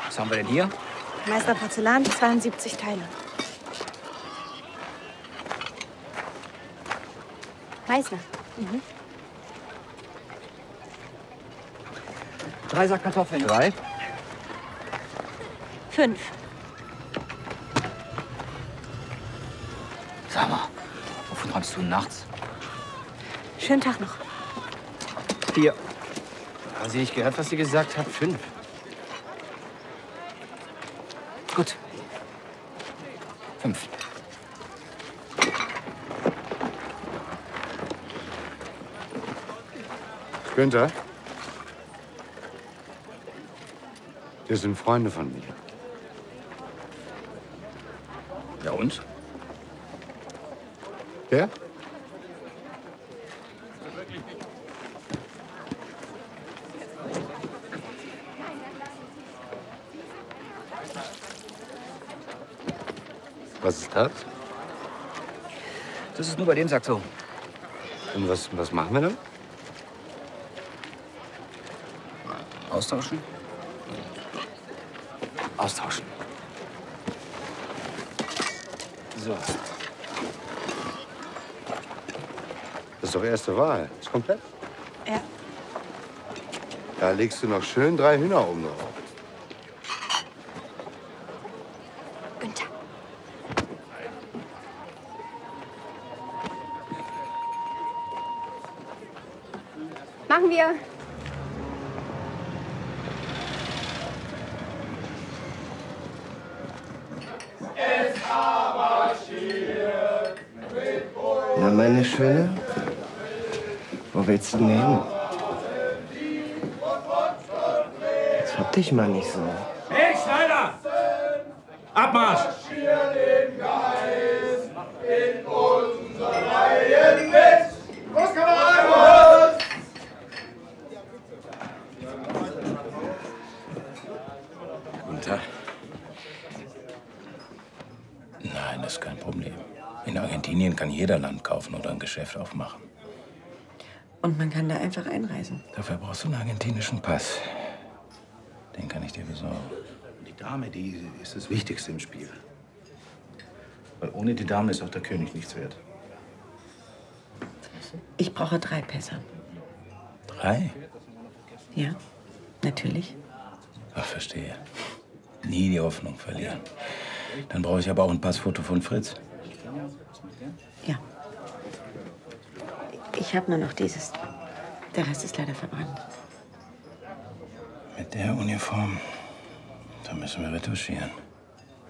Was haben wir denn hier? Meister Porzellan, 72 Teile. Meißner. Mhm. 3 Sack Kartoffeln. 3. 5. Sag mal, wovon träumst du nachts? Schönen Tag noch. 4. Haben Sie nicht gehört, was sie gesagt hat? 5. Gut. 5. Günther? Das sind Freunde von mir. Ja und? Wer? Was ist das? Das ist nur bei dem Sack so. Und was machen wir dann? Austauschen? Austauschen. So. Das ist doch erste Wahl. Ist komplett? Ja. Da legst du noch schön 3 Hühner oben drauf. Günther. Machen wir. Na, meine Schöne, wo willst du denn hin? Jetzt hab dich mal nicht so. Hey, Schneider! Abmarsch! Guten Tag. Nein, das ist kein Problem. In Argentinien kann jeder Land kaufen oder ein Geschäft aufmachen. Und man kann da einfach einreisen. Dafür brauchst du einen argentinischen Pass. Den kann ich dir besorgen. Die Dame, die ist das Wichtigste im Spiel. Weil ohne die Dame ist auch der König nichts wert. Ich brauche 3 Pässe. 3? Ja, natürlich. Ach, verstehe. Nie die Hoffnung verlieren. Dann brauche ich aber auch ein Passfoto von Fritz. Ja. Ich habe nur noch dieses. Der Rest ist leider verbrannt. Mit der Uniform, da müssen wir retuschieren.